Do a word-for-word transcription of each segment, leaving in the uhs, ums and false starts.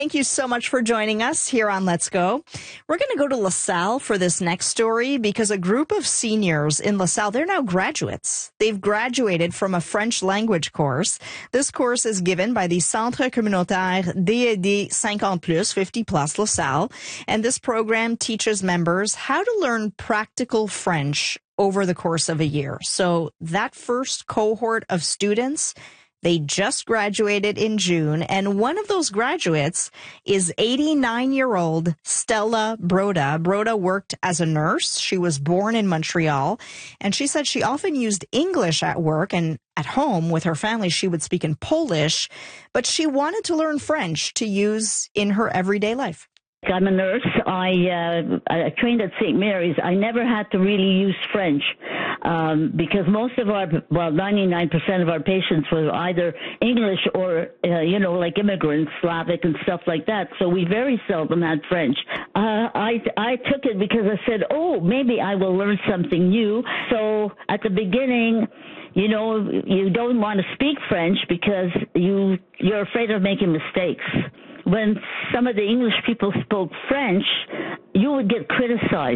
Thank you so much for joining us here on Let's Go. We're going to go to LaSalle for this next story because a group of seniors in LaSalle, they're now graduates. They've graduated from a French language course. This course is given by the Centre Communautaire D E D fifty plus, fifty plus LaSalle. And this program teaches members how to learn practical French over the course of a year. So that first cohort of students, they just graduated in June, and one of those graduates is eighty-nine-year-old Stella Broda. Broda worked as a nurse. She was born in Montreal, and she said she often used English at work, and at home with her family she would speak in Polish, but she wanted to learn French to use in her everyday life. I'm a nurse. I, uh, I trained at Saint Mary's. I never had to really use French um, because most of our, well, ninety-nine percent of our patients were either English or, uh, you know, like immigrants, Slavic and stuff like that. So we very seldom had French. Uh, I, I took it because I said, oh, maybe I will learn something new. So at the beginning, you know, you don't want to speak French because you, you're afraid of making mistakes. When some of the English people spoke French, you would get criticized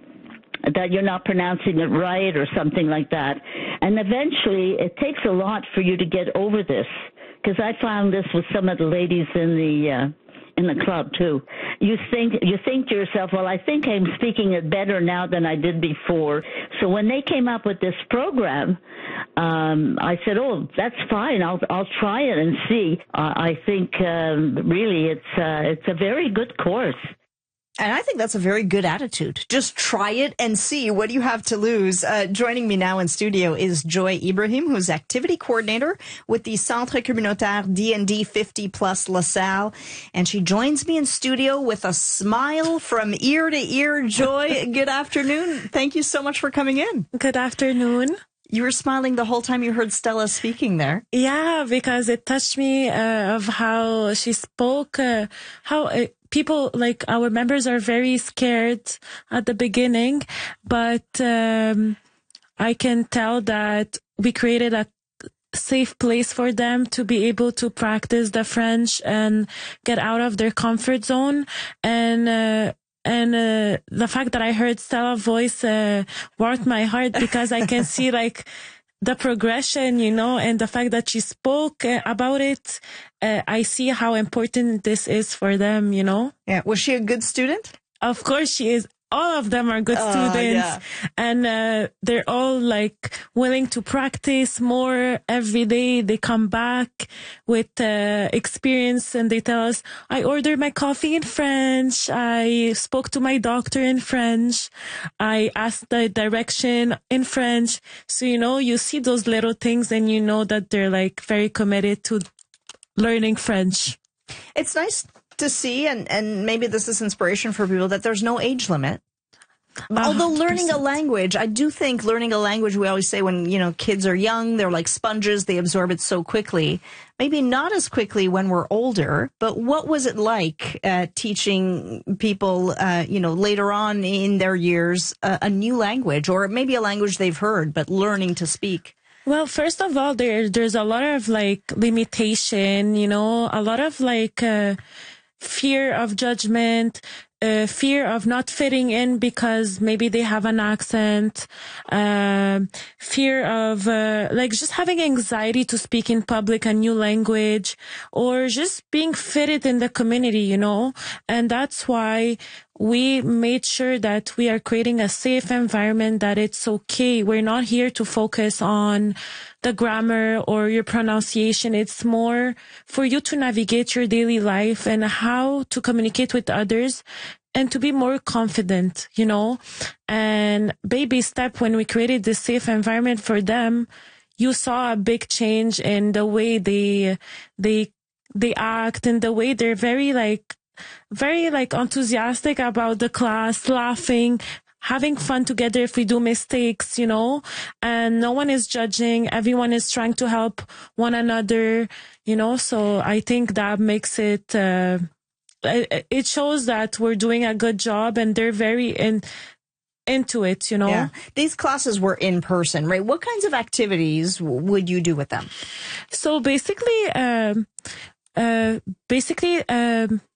that you're not pronouncing it right or something like that. And eventually, it takes a lot for you to get over this, because I found this with some of the ladies in the uh, in the club too. You think you think to yourself, well, I think I'm speaking it better now than I did before. So when they came up with this program, um, I said, oh, that's fine. I'll I'll try it and see. Uh, I think um, really it's uh, it's a very good course. And I think that's a very good attitude. Just try it and see. What do you have to lose? Uh, joining me now in studio is Joy Ibrahim, who's activity coordinator with the Centre Communautaire D and D fifty plus LaSalle. And she joins me in studio with a smile from ear to ear. Joy, good afternoon. Thank you so much for coming in. Good afternoon. You were smiling the whole time you heard Stella speaking there. Yeah, because it touched me uh, of how she spoke, uh, how uh, people, like our members, are very scared at the beginning, but um, I can tell that we created a safe place for them to be able to practice the French and get out of their comfort zone. And uh, And uh, the fact that I heard Stella's voice uh, warmed my heart, because I can see like the progression, you know, and the fact that she spoke uh, about it. Uh, I see how important this is for them, you know. Yeah. Was she a good student? Of course she is. All of them are good uh, students, yeah. and uh, they're all like willing to practice more every day. They come back with uh, experience, and they tell us, I ordered my coffee in French. I spoke to my doctor in French. I asked the direction in French. So, you know, you see those little things and you know that they're like very committed to learning French. It's nice to see, and, and maybe this is inspiration for people, that there's no age limit. Although learning a language, I do think learning a language, we always say when, you know, kids are young, they're like sponges, they absorb it so quickly. Maybe not as quickly when we're older, but what was it like uh, teaching people, uh, you know, later on in their years, uh, a new language, or maybe a language they've heard, but learning to speak? Well, first of all, there there's a lot of like limitation, you know, a lot of like uh, fear of judgment, uh, fear of not fitting in because maybe they have an accent, uh, fear of uh, like just having anxiety to speak in public a new language, or just being fitted in the community, you know. And that's why we made sure that we are creating a safe environment, that it's okay. We're not here to focus on the grammar or your pronunciation. It's more for you to navigate your daily life and how to communicate with others and to be more confident, you know. And baby step, when we created this safe environment for them, you saw a big change in the way they, they, they act, and the way they're very like, very like enthusiastic about the class, laughing, having fun together if we do mistakes, you know, and no one is judging. Everyone is trying to help one another, you know. So I think that makes it, uh, it shows that we're doing a good job, and they're very in, into it, you know. Yeah. These classes were in person, right? What kinds of activities would you do with them? So basically, um, uh, basically, um,